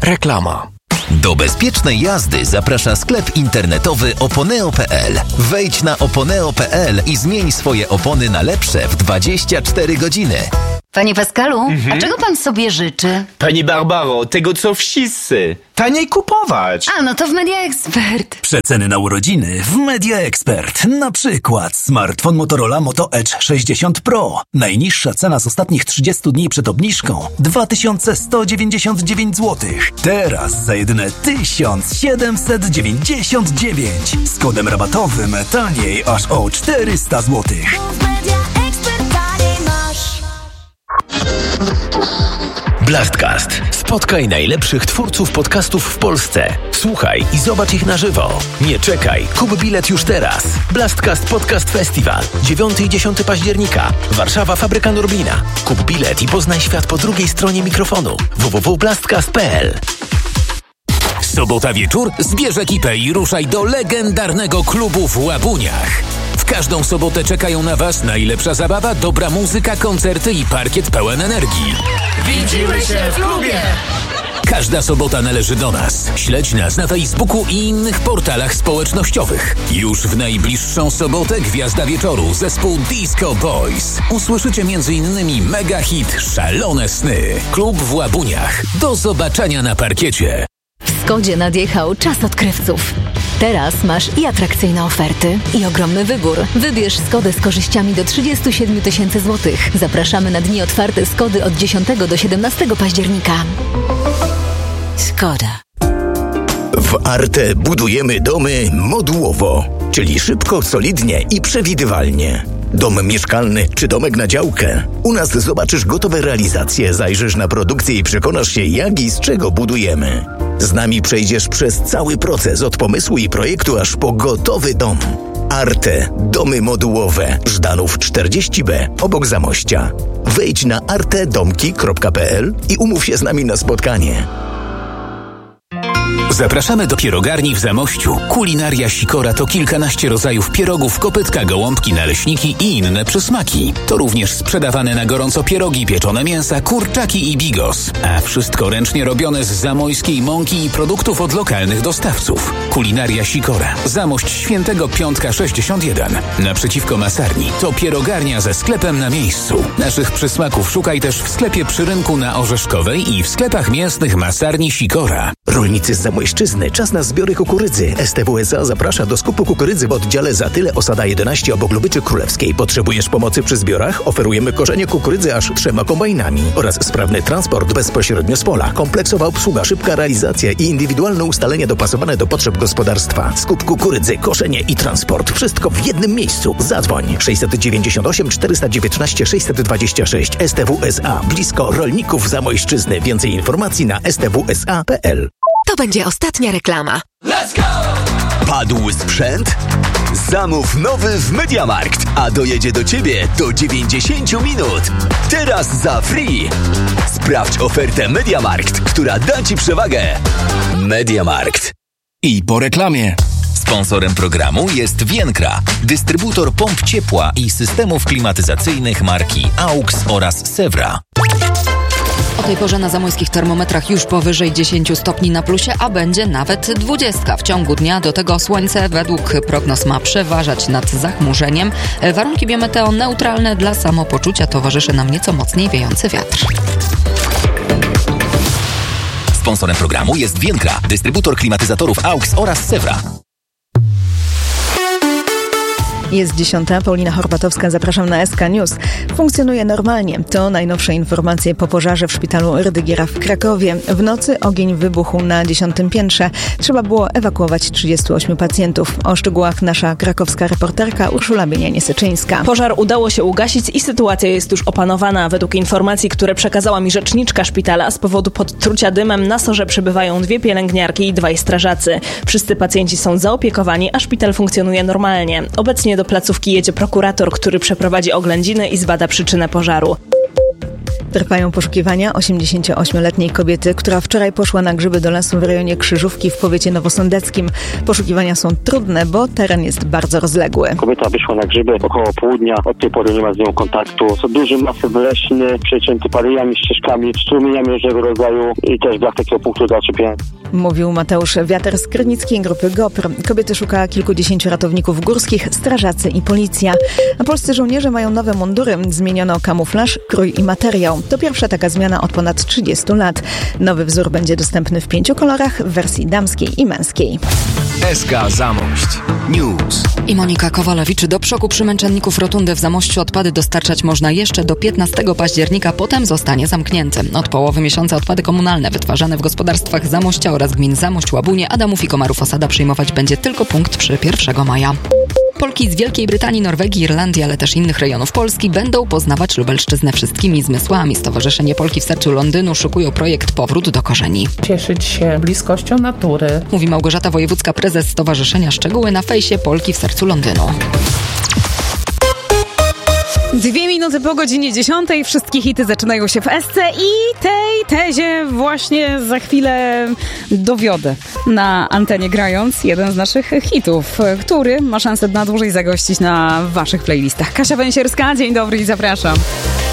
Reklama. Do bezpiecznej jazdy zaprasza sklep internetowy oponeo.pl. Wejdź na oponeo.pl i zmień swoje opony na lepsze w 24 godziny. Panie Pascalu, a czego pan sobie życzy? Pani Barbaro, tego co wszyscy. Taniej kupować. A, no to w Media Expert. Przeceny na urodziny w Media Expert. Na przykład smartfon Motorola Moto Edge 60 Pro. Najniższa cena z ostatnich 30 dni przed obniżką 2199 zł. Teraz za jedyne 1799. Z kodem rabatowym taniej aż o 400 zł. Blastcast. Spotkaj najlepszych twórców podcastów w Polsce. Słuchaj i zobacz ich na żywo. Nie czekaj. Kup bilet już teraz. Blastcast Podcast Festival. 9 i 10 października. Warszawa, Fabryka Norblina. Kup bilet i poznaj świat po drugiej stronie mikrofonu. www.blastcast.pl. Sobota wieczór? Zbierz ekipę i ruszaj do legendarnego klubu w Łabuniach. W każdą sobotę czekają na Was najlepsza zabawa, dobra muzyka, koncerty i parkiet pełen energii. Widzimy się w klubie! Każda sobota należy do nas. Śledź nas na Facebooku i innych portalach społecznościowych. Już w najbliższą sobotę gwiazda wieczoru, zespół Disco Boys. Usłyszycie m.in. mega hit Szalone Sny. Klub w Łabuniach. Do zobaczenia na parkiecie. W Skodzie nadjechał czas odkrywców. Teraz masz i atrakcyjne oferty, i ogromny wybór. Wybierz Skodę z korzyściami do 37 000 złotych. Zapraszamy na dni otwarte Skody od 10 do 17 października. Skoda. W Arte budujemy domy modułowo, czyli szybko, solidnie i przewidywalnie. Dom mieszkalny czy domek na działkę? U nas zobaczysz gotowe realizacje, zajrzysz na produkcję i przekonasz się, jak i z czego budujemy. Z nami przejdziesz przez cały proces od pomysłu i projektu aż po gotowy dom. Arte. Domy modułowe. Żdanów 40B, obok Zamościa. Wejdź na artedomki.pl i umów się z nami na spotkanie. Zapraszamy do pierogarni w Zamościu. Kulinaria Sikora to kilkanaście rodzajów pierogów, kopytka, gołąbki, naleśniki i inne przysmaki. To również sprzedawane na gorąco pierogi, pieczone mięsa, kurczaki i bigos. A wszystko ręcznie robione z zamojskiej mąki i produktów od lokalnych dostawców. Kulinaria Sikora. Zamość Świętego Piątka 61. Naprzeciwko masarni. To pierogarnia ze sklepem na miejscu. Naszych przysmaków szukaj też w sklepie przy rynku na Orzeszkowej i w sklepach mięsnych masarni Sikora. Rolnicy z Zamojszczyzny, czas na zbiory kukurydzy. STW SA zaprasza do skupu kukurydzy w oddziale Zatyle Osada 11 obok Lubyczy Królewskiej. Potrzebujesz pomocy przy zbiorach? Oferujemy korzenie kukurydzy aż 3 kombajnami oraz sprawny transport bezpośrednio z pola, kompleksowa obsługa, szybka realizacja i indywidualne ustalenia dopasowane do potrzeb gospodarstwa. Skup kukurydzy, koszenie i transport. Wszystko w jednym miejscu. Zadzwoń 698 419 626. STW SA. Blisko rolników Zamojszczyzny. Więcej informacji na stwsa.pl. To będzie ostatnia reklama. Let's go! Padł sprzęt? Zamów nowy w MediaMarkt, a dojedzie do Ciebie do 90 minut. Teraz za free. Sprawdź ofertę MediaMarkt, która da Ci przewagę. MediaMarkt. I po reklamie. Sponsorem programu jest Vienkra, dystrybutor pomp ciepła i systemów klimatyzacyjnych marki AUX oraz Sewra. O tej porze na zamojskich termometrach już powyżej 10 stopni na plusie, a będzie nawet 20. W ciągu dnia do tego słońce według prognoz ma przeważać nad zachmurzeniem. Warunki biometeo neutralne, dla samopoczucia towarzyszy nam nieco mocniej wiejący wiatr. Sponsorem programu jest Vienkra, dystrybutor klimatyzatorów AUX oraz Sewra. Jest 10. Paulina Horbatowska, zapraszam na SK News. Funkcjonuje normalnie. To najnowsze informacje po pożarze w szpitalu Rydygiera w Krakowie. W nocy ogień wybuchł na 10. piętrze. Trzeba było ewakuować 38 pacjentów. O szczegółach nasza krakowska reporterka Urszula Bienianie-Syczyńska. Pożar udało się ugasić i sytuacja jest już opanowana. Według informacji, które przekazała mi rzeczniczka szpitala, z powodu podtrucia dymem na SOR-ze przebywają 2 pielęgniarki i 2 strażacy. Wszyscy pacjenci są zaopiekowani, a szpital funkcjonuje normalnie. Obecnie do placówki jedzie prokurator, który przeprowadzi oględziny i zbada przyczynę pożaru. Trwają poszukiwania 88-letniej kobiety, która wczoraj poszła na grzyby do lasu w rejonie Krzyżówki w powiecie nowosądeckim. Poszukiwania są trudne, bo teren jest bardzo rozległy. Kobieta wyszła na grzyby około południa, od tej pory nie ma z nią kontaktu. To duży masyw leśny, przecięty parejami, ścieżkami, strumieniami różnego rodzaju i też brak takiego punktu zaczepienia. Mówił Mateusz Wiater z Krynickiej Grupy GOPR. Kobiety szuka kilkudziesięciu ratowników górskich, strażacy i policja. A polscy żołnierze mają nowe mundury. Zmieniono kamuflaż, krój i materiał. To pierwsza taka zmiana od ponad 30 lat. Nowy wzór będzie dostępny w 5 kolorach w wersji damskiej i męskiej. SK Zamość News. I Monika Kowalewicz. Do przoku przy męczenników Rotundy w Zamościu odpady dostarczać można jeszcze do 15 października, potem zostanie zamknięty. Od połowy miesiąca odpady komunalne wytwarzane w gospodarstwach Zamościa oraz gmin Zamość, Łabunie, Adamów i Komarów Osada przyjmować będzie tylko punkt przy 1 maja. Polki z Wielkiej Brytanii, Norwegii, Irlandii, ale też innych rejonów Polski będą poznawać Lubelszczyznę wszystkimi zmysłami. Stowarzyszenie Polki w sercu Londynu szykują projekt Powrót do korzeni. Cieszyć się bliskością natury. Mówi Małgorzata Wojewódzka, prezes stowarzyszenia. Szczegóły na fejsie Polki w sercu Londynu. 2 minuty po godzinie 10. Wszystkie hity zaczynają się w SC i tej tezie właśnie za chwilę dowiodę na antenie, grając jeden z naszych hitów, który ma szansę na dłużej zagościć na waszych playlistach. Kasia Węsierska, dzień dobry i zapraszam.